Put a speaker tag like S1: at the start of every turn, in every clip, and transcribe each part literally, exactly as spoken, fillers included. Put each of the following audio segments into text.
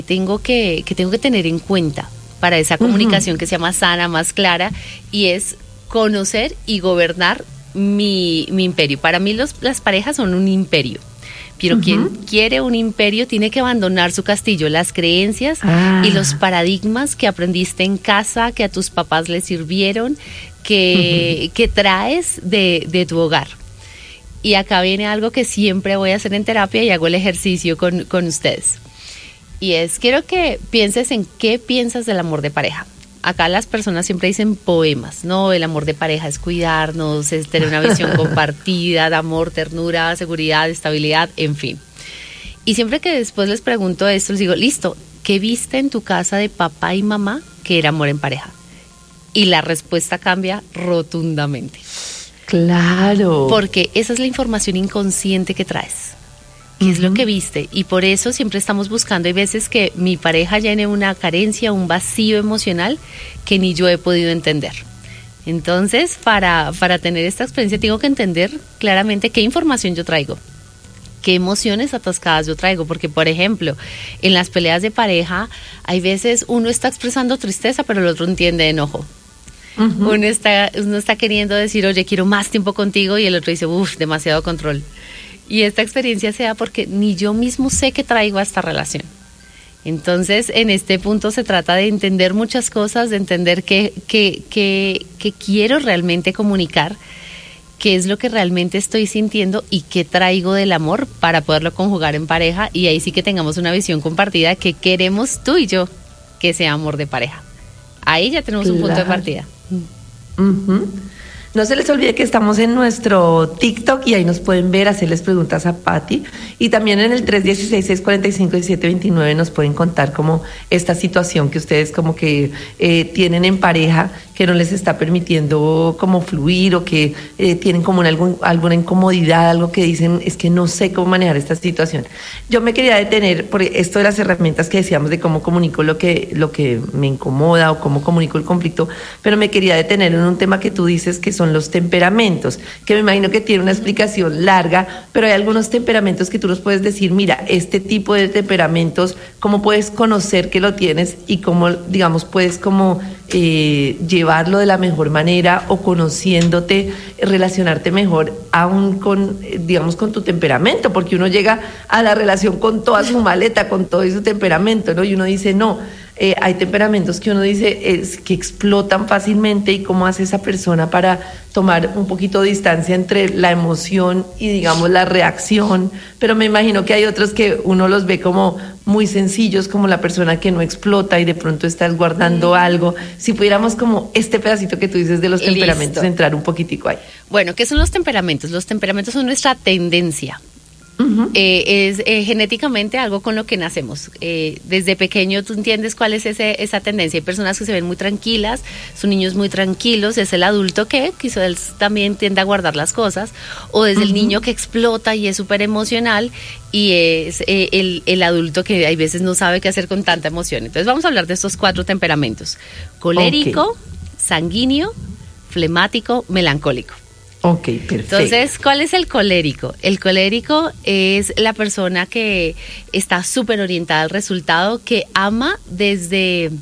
S1: tengo que, que tengo que tener en cuenta para esa comunicación uh-huh. que sea más sana, más clara, y es conocer y gobernar mi, mi imperio. Para mí los, las parejas son un imperio, pero uh-huh. quien quiere un imperio tiene que abandonar su castillo, las creencias ah. y los paradigmas que aprendiste en casa, que a tus papás les sirvieron, que, uh-huh. que traes de, de tu hogar. Y acá viene algo que siempre voy a hacer en terapia y hago el ejercicio con, con ustedes. Y es, quiero que pienses en qué piensas del amor de pareja. Acá las personas siempre dicen poemas, ¿no? El amor de pareja es cuidarnos, es tener una visión compartida de amor, ternura, seguridad, estabilidad, en fin. Y siempre que después les pregunto esto, les digo, listo, ¿qué viste en tu casa de papá y mamá que era amor en pareja? Y la respuesta cambia rotundamente.
S2: Claro.
S1: Porque esa es la información inconsciente que traes. ¿Qué es lo que viste? Y por eso siempre estamos buscando, hay veces que mi pareja llene una carencia, un vacío emocional que ni yo he podido entender. Entonces, para, para tener esta experiencia tengo que entender claramente qué información yo traigo, qué emociones atascadas yo traigo, porque por ejemplo, en las peleas de pareja, hay veces uno está expresando tristeza, pero el otro entiende enojo. Uh-huh. Uno está, uno está queriendo decir, oye, quiero más tiempo contigo, y el otro dice, uff, demasiado control. Y esta experiencia se da porque ni yo mismo sé qué traigo a esta relación. Entonces, en este punto se trata de entender muchas cosas, de entender qué, qué, qué, qué quiero realmente comunicar, qué es lo que realmente estoy sintiendo y qué traigo del amor para poderlo conjugar en pareja, y ahí sí que tengamos una visión compartida que queremos tú y yo que sea amor de pareja. Ahí ya tenemos claro. un punto de partida.
S2: Uh-huh. No se les olvide que estamos en nuestro TikTok y ahí nos pueden ver, hacerles preguntas a Patti, y también en el tres uno seis, seis cuatro cinco, uno siete dos nueve nos pueden contar como esta situación que ustedes como que eh, tienen en pareja que no les está permitiendo como fluir, o que eh, tienen como una, algún, alguna incomodidad, algo que dicen es que no sé cómo manejar esta situación. Yo me quería detener por esto de las herramientas que decíamos de cómo comunico lo que, lo que me incomoda o cómo comunico el conflicto, pero me quería detener en un tema que tú dices que son los temperamentos, que me imagino que tiene una explicación larga, pero hay algunos temperamentos que tú nos puedes decir, mira, este tipo de temperamentos, cómo puedes conocer que lo tienes y cómo, digamos, puedes como eh, llevarlo de la mejor manera, o conociéndote, relacionarte mejor aún con, digamos, con tu temperamento, porque uno llega a la relación con toda su maleta, con todo su temperamento, ¿no? Y uno dice, no, eh, hay temperamentos que uno dice es, que explotan fácilmente, y cómo hace esa persona para tomar un poquito de distancia entre la emoción y, digamos, la reacción. Pero me imagino que hay otros que uno los ve como muy sencillos, como la persona que no explota y de pronto estás guardando mm. algo. Si pudiéramos como este pedacito que tú dices de los temperamentos, Listo. entrar un poquitico ahí.
S1: Bueno, ¿qué son los temperamentos? Los temperamentos son nuestra tendencia. Uh-huh. Eh, es eh, genéticamente algo con lo que nacemos. Eh, desde pequeño tú entiendes cuál es ese, esa tendencia. Hay personas que se ven muy tranquilas, son niños muy tranquilos, es el adulto que quizás también tiende a guardar las cosas, o desde uh-huh. el niño que explota y es súper emocional, y es eh, el, el adulto que hay veces no sabe qué hacer con tanta emoción. Entonces vamos a hablar de estos cuatro temperamentos: colérico, okay. sanguíneo, flemático, melancólico.
S2: Ok, perfecto.
S1: Entonces, ¿cuál es el colérico? El colérico es la persona que está súper orientada al resultado, que ama desde,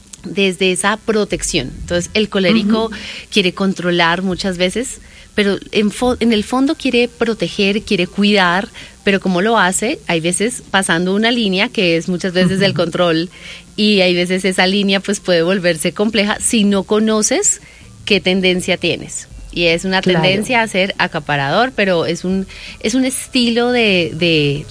S1: desde esa protección. Entonces, el colérico uh-huh. quiere controlar muchas veces, pero en, fo- en el fondo quiere proteger, quiere cuidar, pero ¿cómo lo hace? Hay veces pasando una línea que es muchas veces uh-huh. del control, y hay veces esa línea pues puede volverse compleja si no conoces qué tendencia tienes. Y es una claro. tendencia a ser acaparador, pero es un es un estilo de, de,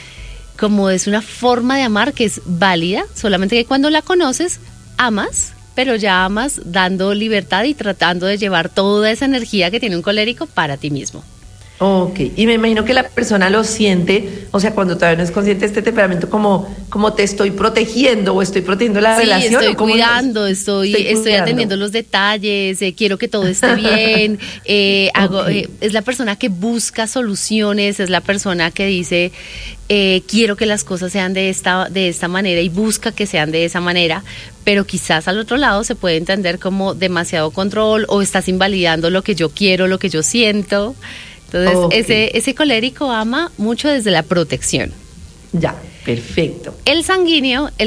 S1: como es una forma de amar que es válida, solamente que cuando la conoces, amas, pero ya amas dando libertad y tratando de llevar toda esa energía que tiene un colérico para ti mismo.
S2: Ok, y me imagino que la persona lo siente, o sea, cuando todavía no es consciente de este temperamento, como, como te estoy protegiendo o estoy protegiendo la
S1: sí,
S2: relación.
S1: Estoy cuidando, estoy, estoy, estoy atendiendo los detalles, eh, quiero que todo esté bien, eh, hago, okay. eh, es la persona que busca soluciones, es la persona que dice, eh, quiero que las cosas sean de esta, de esta manera, y busca que sean de esa manera, pero quizás al otro lado se puede entender como demasiado control, o estás invalidando lo que yo quiero, lo que yo siento. Entonces, okay. ese, ese colérico ama mucho desde la protección.
S2: Ya, perfecto.
S1: El sanguíneo,